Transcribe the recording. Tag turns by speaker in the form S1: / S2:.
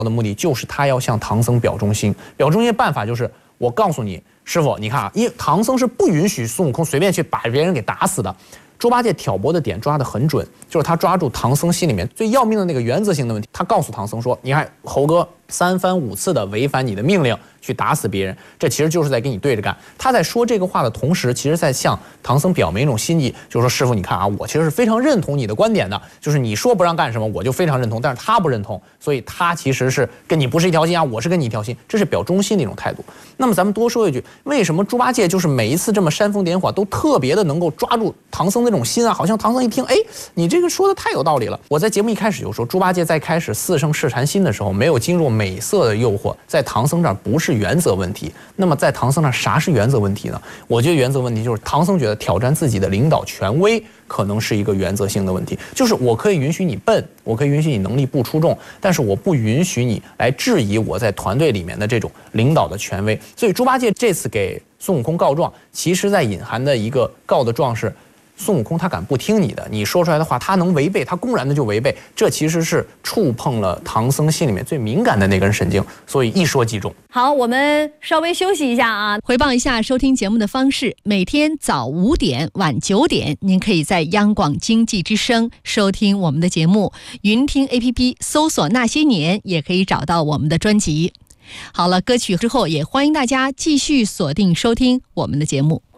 S1: 的目的就是他要向唐僧表忠心。表忠心的办法就是，我告诉你，师傅，你看啊，因为唐僧是不允许孙悟空随便去把别人给打死的。猪八戒挑拨的点抓得很准，就是他抓住唐僧心里面最要命的那个原则性的问题。他告诉唐僧说：“你看，猴哥3番5次的违反你的命令，去打死别人，这其实就是在跟你对着干。”他在说这个话的同时，其实在向唐僧表明一种心意，就是说：“师傅，你看啊，我其实是非常认同你的观点的，就是你说不让干什么，我就非常认同。但是他不认同，所以他其实是跟你不是一条心啊，我是跟你一条心，这是表忠心的一种态度。”那么咱们多说一句，为什么猪八戒就是每一次这么煽风点火，都特别的能够抓住唐僧那种心啊？好像唐僧一听，哎，你这个说的太有道理了。我在节目一开始就说，猪八戒在开始4圣试禅心的时候，没有经入美色的诱惑，在唐僧这儿不是原则问题。那么在唐僧那儿啥是原则问题呢？我觉得原则问题就是唐僧觉得挑战自己的领导权威可能是一个原则性的问题，就是我可以允许你笨，我可以允许你能力不出众，但是我不允许你来质疑我在团队里面的这种领导的权威。所以猪八戒这次给孙悟空告状，其实在隐含的一个告的状是，孙悟空他敢不听你的，你说出来的话他能违背，他公然的就违背，这其实是触碰了唐僧心里面最敏感的那根神经，所以一说即中。
S2: 好，我们稍微休息一下啊，
S3: 回报一下收听节目的方式：每天早5点、晚9点，您可以在央广经济之声收听我们的节目，云听 APP 搜索那些年也可以找到我们的专辑。好了，歌曲之后也欢迎大家继续锁定收听我们的节目。